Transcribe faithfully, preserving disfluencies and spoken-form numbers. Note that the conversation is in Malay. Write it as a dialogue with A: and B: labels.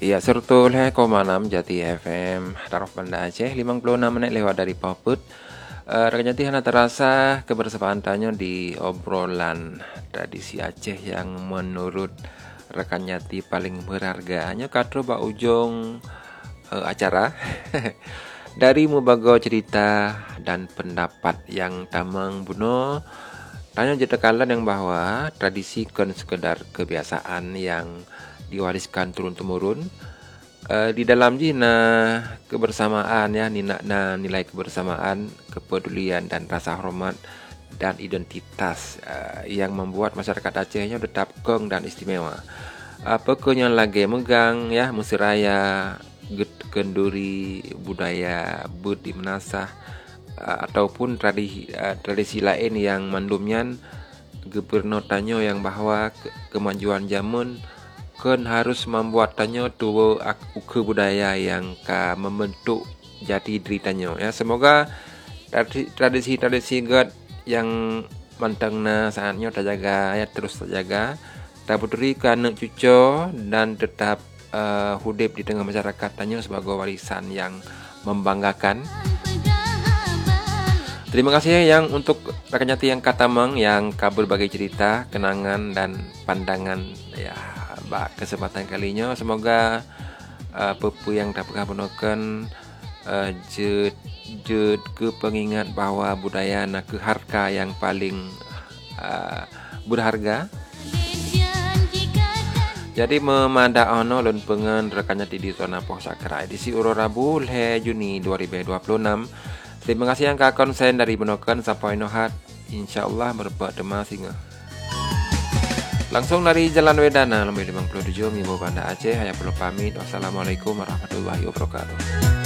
A: Iya, sertul he koma enam Jati F M Taraf Banda Aceh lima puluh enam menit lewat dari Paput. Uh, Rekan Jati hana terasa kebersamaan Tanyo di obrolan tradisi Aceh yang menurut rekan Jati paling berharga. Hanya katro ba ujung uh, acara dari mubago cerita dan pendapat yang tamang buno. Tanyo jetekalan yang bahwa tradisi kan sekedar kebiasaan yang diwariskan turun-temurun. Uh, di dalam jina kebersamaan ya nina, na, nilai kebersamaan, kepedulian dan rasa hormat dan identitas uh, yang membuat masyarakat Acehnya tetap kong dan istimewa. Apa uh, yang lagi megang ya musiraya kenduri budaya budi menasah uh, ataupun tradisi uh, tradisi lain yang mandumnya gubernur Tanyo yang bahwa ke- kemajuan zaman kan harus membuat Tanyo tu ke budaya yang ka membentuk jati diri Tanyo ya. Semoga tradisi-tradisi God yang mantengna saatnya terjaga ya, terus terjaga tabuturi anak cucu dan tetap uh, hidup di tengah masyarakat Tanyo sebagai warisan yang membanggakan. Terima kasih yang untuk rekan Jati yang katamang yang kabur bagi cerita, kenangan dan pandangan ya. Kesempatan kalinya semoga uh, pepu yang dapat kabunokan uh, jed jed ke pengingat bahawa budaya nak ke harga yang paling uh, berharga. Jadi memanda ono lon pengen rekannya di zona Pohsakra edisi Uro Rabu le Juni dua ribu dua puluh enam. Terima kasih yang ka konsen dari Benokan sampai Nohat, insyaallah berbuat dema singa. Langsung dari Jalan Wedana nomor lima puluh tujuh Mimbo Banda Aceh. Saya perlu pamit. Wassalamualaikum warahmatullahi wabarakatuh.